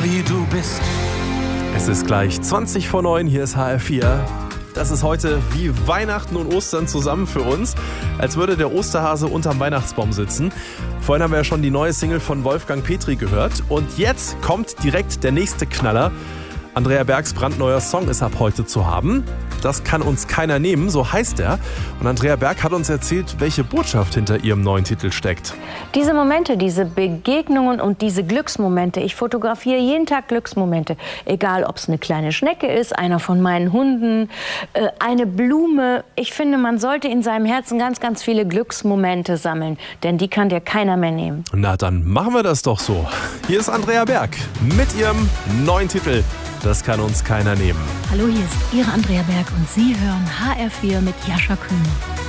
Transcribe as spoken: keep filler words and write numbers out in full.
wie du bist. Es ist gleich zwanzig vor neun, hier ist H R vier. Das ist heute wie Weihnachten und Ostern zusammen für uns, als würde der Osterhase unterm Weihnachtsbaum sitzen. Vorhin haben wir ja schon die neue Single von Wolfgang Petri gehört und jetzt kommt direkt der nächste Knaller. Andrea Bergs brandneuer Song ist ab heute zu haben. Das kann uns keiner nehmen, so heißt er. Und Andrea Berg hat uns erzählt, welche Botschaft hinter ihrem neuen Titel steckt. Diese Momente, diese Begegnungen und diese Glücksmomente. Ich fotografiere jeden Tag Glücksmomente. Egal, ob es eine kleine Schnecke ist, einer von meinen Hunden, äh, eine Blume. Ich finde, man sollte in seinem Herzen ganz, ganz viele Glücksmomente sammeln. Denn die kann dir keiner mehr nehmen. Na, dann machen wir das doch so. Hier ist Andrea Berg mit ihrem neuen Titel. Das kann uns keiner nehmen. Hallo, hier ist Ihre Andrea Berg und Sie hören H R vier mit Jascha Kühn.